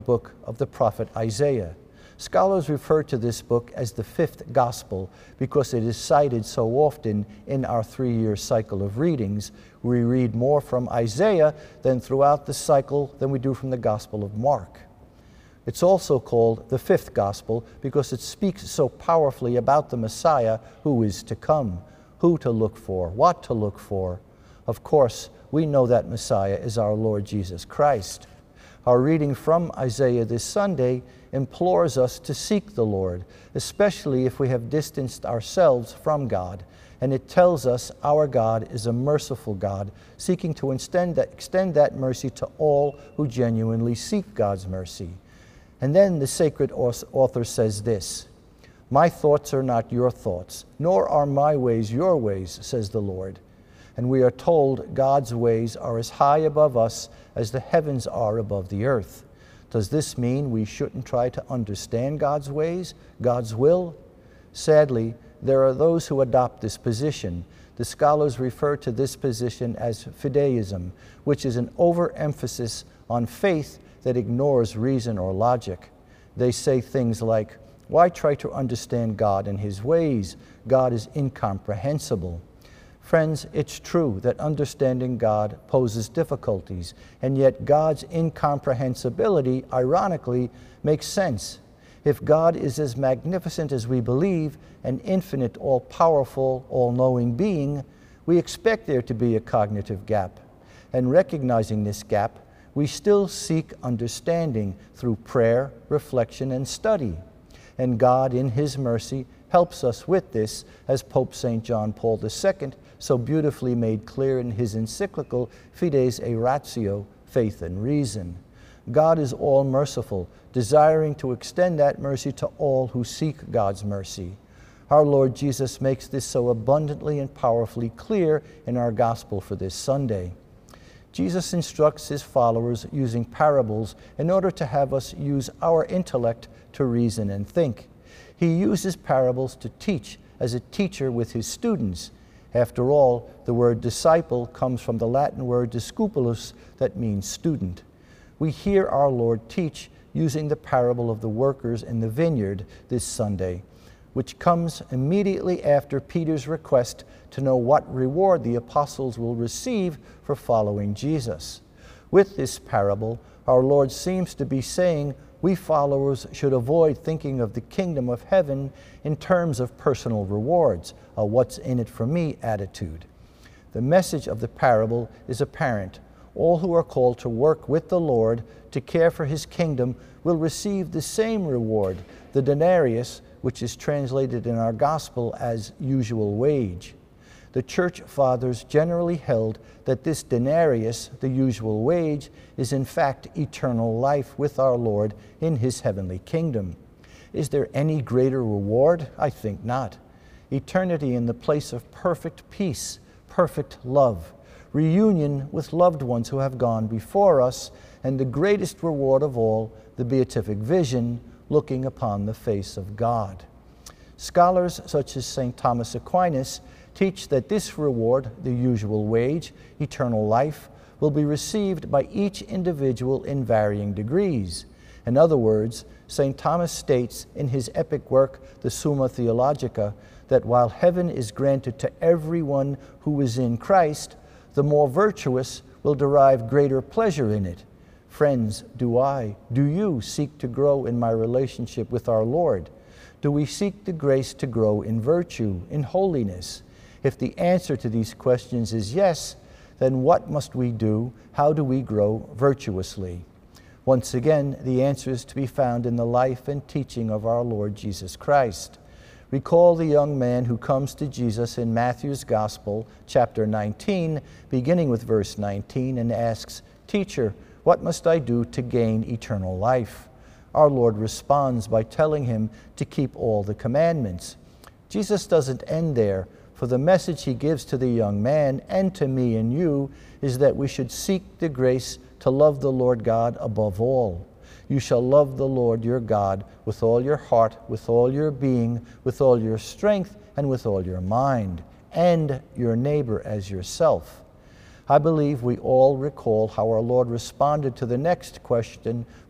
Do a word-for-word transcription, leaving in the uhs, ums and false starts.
book of the prophet Isaiah. Scholars refer to this book as the fifth gospel because it is cited so often in our three-year cycle of readings. We read more from Isaiah than throughout the cycle than we do from the Gospel of Mark. It's also called the fifth gospel because it speaks so powerfully about the Messiah who is to come, who to look for, what to look for. Of course, we know that Messiah is our Lord Jesus Christ. Our reading from Isaiah this Sunday implores us to seek the Lord, especially if we have distanced ourselves from God. And it tells us our God is a merciful God, seeking to extend that, extend that mercy to all who genuinely seek God's mercy. And then the sacred author says this, "My thoughts are not your thoughts, nor are my ways your ways, says the Lord." And we are told God's ways are as high above us as the heavens are above the earth. Does this mean we shouldn't try to understand God's ways, God's will? Sadly, there are those who adopt this position. The scholars refer to this position as fideism, which is an overemphasis on faith that ignores reason or logic. They say things like, "Why try to understand God and His ways? God is incomprehensible." Friends, it's true that understanding God poses difficulties, and yet God's incomprehensibility, ironically, makes sense. If God is as magnificent as we believe, an infinite, all-powerful, all-knowing being, we expect there to be a cognitive gap. And recognizing this gap, we still seek understanding through prayer, reflection, and study. And God, in His mercy, helps us with this, as Pope Saint John Paul the Second so beautifully made clear in his encyclical Fides et Ratio, Faith and Reason. God is all-merciful, desiring to extend that mercy to all who seek God's mercy. Our Lord Jesus makes this so abundantly and powerfully clear in our gospel for this Sunday. Jesus instructs His followers using parables in order to have us use our intellect to reason and think. He uses parables to teach as a teacher with His students. After all, the word disciple comes from the Latin word discipulus, that means student. We hear our Lord teach using the parable of the workers in the vineyard this Sunday, which comes immediately after Peter's request to know what reward the apostles will receive for following Jesus. With this parable, our Lord seems to be saying we followers should avoid thinking of the kingdom of heaven in terms of personal rewards, a what's in it for me attitude. The message of the parable is apparent. All who are called to work with the Lord to care for His kingdom will receive the same reward, the denarius, which is translated in our gospel as usual wage. The church fathers generally held that this denarius, the usual wage, is in fact eternal life with our Lord in His heavenly kingdom. Is there any greater reward? I think not. Eternity in the place of perfect peace, perfect love, reunion with loved ones who have gone before us, and the greatest reward of all, the beatific vision, looking upon the face of God. Scholars such as Saint Thomas Aquinas teach that this reward, the usual wage, eternal life, will be received by each individual in varying degrees. In other words, Saint Thomas states in his epic work, the Summa Theologica, that while heaven is granted to everyone who is in Christ, the more virtuous will derive greater pleasure in it. Friends, do I, do you seek to grow in my relationship with our Lord? Do we seek the grace to grow in virtue, in holiness? If the answer to these questions is yes, then what must we do? How do we grow virtuously? Once again, the answer is to be found in the life and teaching of our Lord Jesus Christ. Recall the young man who comes to Jesus in Matthew's Gospel, chapter nineteen, beginning with verse nineteen, and asks, "Teacher, what must I do to gain eternal life?" Our Lord responds by telling him to keep all the commandments. Jesus doesn't end there, for the message He gives to the young man and to me and you is that we should seek the grace to love the Lord God above all. You shall love the Lord your God with all your heart, with all your being, with all your strength, and with all your mind, and your neighbor as yourself. I believe we all recall how our Lord responded to the next question